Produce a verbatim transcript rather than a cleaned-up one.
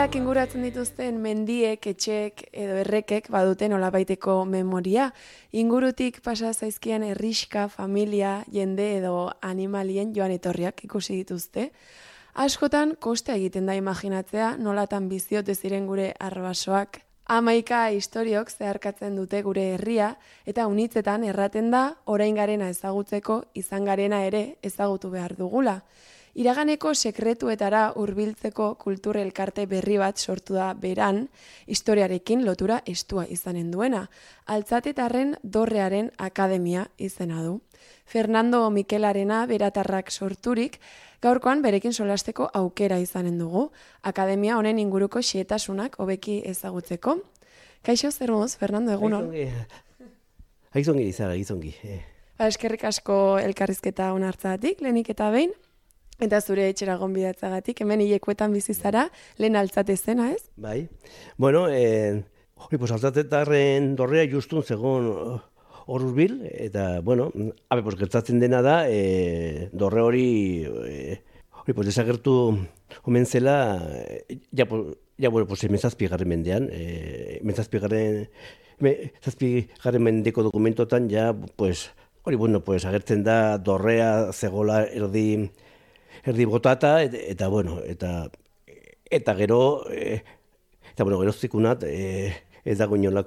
Inguratzen dituzten mendiek, etxek edo errekek badute nolabaiteko memoria. Ingurutik pasa zaizkien herrixka, familia, jende edo animalien joan etorriak ikusi dituzte. Askotan koste egiten da imaginatzea nolatan biziote ziren gure arbasoak. Hamaika historiok zeharkatzen dute gure herria eta unitzetan erraten da orain garena ezagutzeko izan garena ere ezagutu behar dugula. Iraganeko sekretuetara hurbiltzeko kultur elkarte berri bat sortu da beran, historiarekin lotura estua izanen duena. Altzatetarren Dorrearen Akademia izena du. Fernando Mikelarena beratarrak sorturik, gaurkoan berekin solasteko aukera izanen dugu. Akademia honen inguruko xehetasunak hobeki ezagutzeko. Kaixo, zer moduz, Fernando, egunon? Aizongi, izara, aizongi. Ba, eskerrik asko elkarrizketa onartzatik, lehenik eta behin. Eta zure etxera gonbidatzagatik, hemen hilekuetan bizi zara, lehen altzate zena, ez? Bai. Bueno, eh, hori, pues altzatetarren Dorrea justun zegoen hor hurbil, eta, bueno, habe, pues gertatzen dena da, eh, Dorre hori, eh, hori, pues desagertu omen zela, ja, pues, ja, bueno, pues emezazpigarren mendean, eh, emezazpigarren, emezazpigarren mendeko dokumentotan, ja, pues, hori, bueno, pues agertzen da Dorrea zegoela erdi, erdi botata, eta, eta bueno, eta, eta gero, e, eta bueno, gero zikunat, e, ez dago inolako